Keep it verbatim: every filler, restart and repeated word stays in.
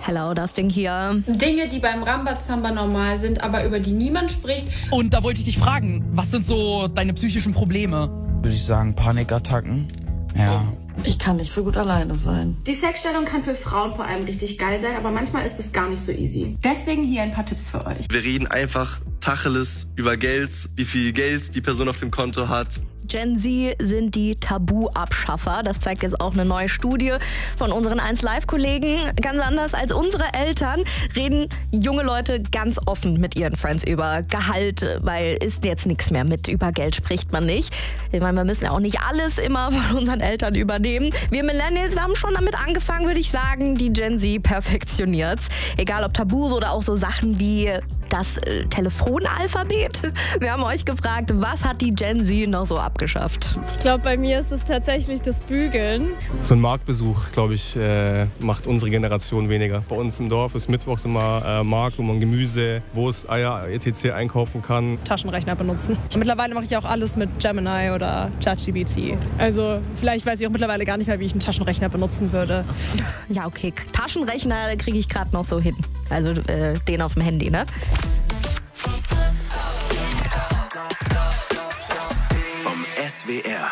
Hello, Dustin hier. Dinge, die beim Rambazamba normal sind, aber über die niemand spricht. Und da wollte ich dich fragen, was sind so deine psychischen Probleme? Würde ich sagen, Panikattacken. Ja. Ich kann nicht so gut alleine sein. Die Sexstellung kann für Frauen vor allem richtig geil sein, aber manchmal ist es gar nicht so easy. Deswegen hier ein paar Tipps für euch. Wir reden einfach Tacheles über Geld, wie viel Geld die Person auf dem Konto hat. Gen Z sind die Tabu-Abschaffer. Das zeigt jetzt auch eine neue Studie von unseren eins Live-Kollegen. Ganz anders als unsere Eltern reden junge Leute ganz offen mit ihren Friends über Gehalt, weil ist jetzt nichts mehr mit. Über Geld spricht man nicht. Ich meine, wir müssen ja auch nicht alles immer von unseren Eltern übernehmen. Wir Millennials, wir haben schon damit angefangen, würde ich sagen. Die Gen Z perfektioniert's. Egal ob Tabus oder auch so Sachen wie das äh, Telefonalphabet. Wir haben euch gefragt, was hat die Gen Z noch so abgeschafft? Ich glaube, bei mir ist es tatsächlich das Bügeln. So ein Marktbesuch, glaube ich, äh, macht unsere Generation weniger. Bei uns im Dorf ist mittwochs immer äh, Markt, wo man Gemüse, Wurst, Eier, et cetera einkaufen kann. Taschenrechner benutzen. Mittlerweile mache ich auch alles mit Gemini oder ChatGPT. Also vielleicht weiß ich auch mittlerweile gar nicht mehr, wie ich einen Taschenrechner benutzen würde. Ja, okay. Taschenrechner kriege ich gerade noch so hin. Also äh, den auf dem Handy, ne? Vom S W R.